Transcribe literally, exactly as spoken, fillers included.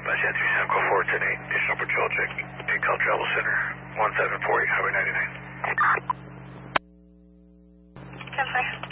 Ten three seven, call four ten eight. Additional patrol check. Eight call travel center. One seven four eight Highway ninety nine. ten five.